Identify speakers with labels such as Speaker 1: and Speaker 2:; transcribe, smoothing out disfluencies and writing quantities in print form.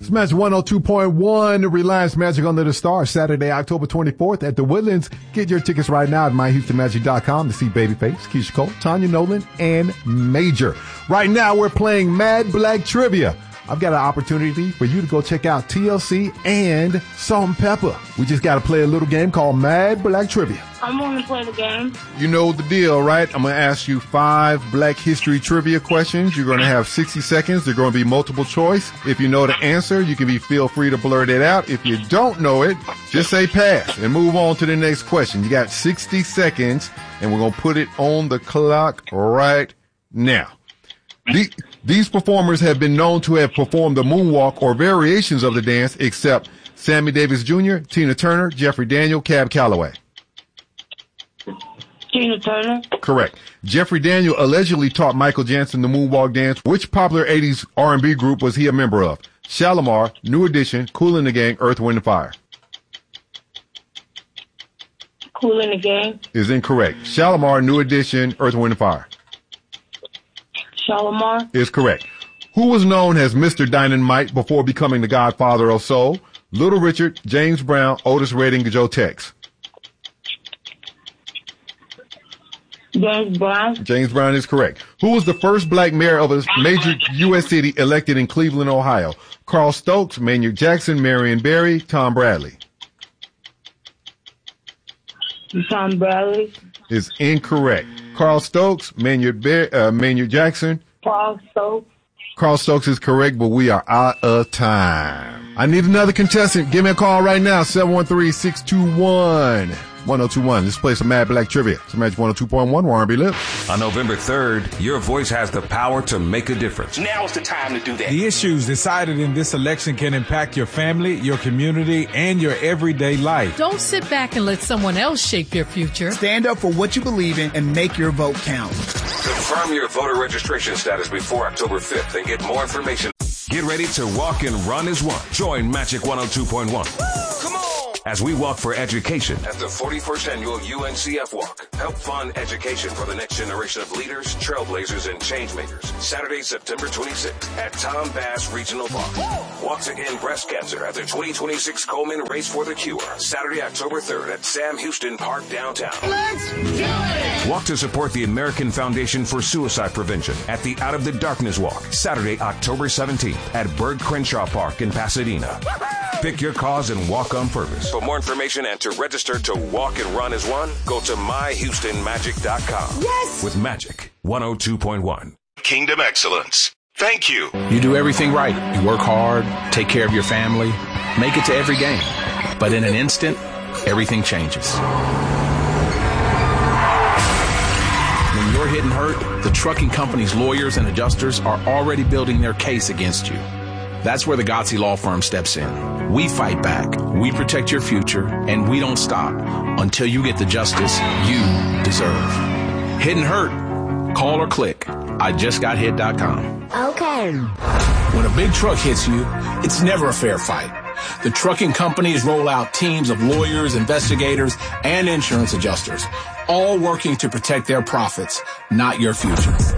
Speaker 1: It's Magic 102.1, Reliance Magic Under the Stars, Saturday, October 24th at the Woodlands. Get your tickets right now at myhoustonmagic.com to see Babyface, Keisha Cole, Tanya Nolan, and Major. Right now, we're playing Mad Black Trivia. I've got an opportunity for you to go check out TLC and Salt-N-Pepa. We just got to play a little game called Mad Black Trivia.
Speaker 2: I'm going to play the game.
Speaker 1: You know the deal, right? I'm going to ask you 5 Black history trivia questions. You're going to have 60 seconds. They're going to be multiple choice. If you know the answer, you can feel free to blurt it out. If you don't know it, just say pass and move on to the next question. You got 60 seconds, and we're going to put it on the clock right now. These performers have been known to have performed the moonwalk or variations of the dance, except Sammy Davis Jr., Tina Turner, Jeffrey Daniel, Cab Calloway.
Speaker 2: Tina Turner.
Speaker 1: Correct. Jeffrey Daniel allegedly taught Michael Jackson the moonwalk dance. Which popular 80s R&B group was he a member of? Shalamar, New Edition, Kool and the Gang, Earth, Wind & Fire.
Speaker 2: Kool and the Gang.
Speaker 1: Is incorrect. Shalamar, New Edition, Earth, Wind & Fire.
Speaker 2: Shalamar.
Speaker 1: Is correct. Who was known as Mr. Dynamite before becoming the godfather of soul? Little Richard, James Brown, Otis Redding, Joe Tex.
Speaker 2: James Brown.
Speaker 1: James Brown is correct. Who was the first black mayor of a major U.S. city elected in Cleveland, Ohio? Carl Stokes, Maynard Jackson, Marion Barry, Tom Bradley.
Speaker 2: Tom Bradley.
Speaker 1: Is incorrect. Carl Stokes, Maynard Jackson.
Speaker 2: Carl Stokes.
Speaker 1: Carl Stokes is correct, but we are out of time. I need another contestant. Give me a call right now, 713-621-1021. Let's play some Mad Black Trivia. It's Magic 102.1, where R&B live.
Speaker 3: On November 3rd, your voice has the power to make a difference.
Speaker 4: Now's the time to do that.
Speaker 5: The issues decided in this election can impact your family, your community, and your everyday life.
Speaker 6: Don't sit back and let someone else shape your future.
Speaker 7: Stand up for what you believe in and make your vote count.
Speaker 3: Confirm your voter registration status before October 5th and get more information. Get ready to walk and run as one. Join Magic 102.1. Come on! As we walk for education at the 41st Annual UNCF Walk. Help fund education for the next generation of leaders, trailblazers, and changemakers. Saturday, September 26th at Tom Bass Regional Park. Walk to End Breast Cancer at the 2026 Coleman Race for the Cure. Saturday, October 3rd at Sam Houston Park downtown.
Speaker 4: Let's do it!
Speaker 3: Walk to support the American Foundation for Suicide Prevention at the Out of the Darkness Walk. Saturday, October 17th at Byrd Crenshaw Park in Pasadena. Pick your cause and walk on purpose. For more information and to register to walk and run as one, go to myhoustonmagic.com.
Speaker 4: Yes!
Speaker 3: With Magic 102.1. Kingdom Excellence. Thank you.
Speaker 8: You do everything right. You work hard, take care of your family, make it to every game. But in an instant, everything changes. When you're hit and hurt, the trucking company's lawyers and adjusters are already building their case against you. That's where the Gotzi Law Firm steps in. We fight back, we protect your future, and we don't stop until you get the justice you deserve. Hit and hurt? Call or click IJustGotHit.com.
Speaker 9: Okay.
Speaker 7: When a big truck hits you, it's never a fair fight. The trucking companies roll out teams of lawyers, investigators, and insurance adjusters, all working to protect their profits, not your future.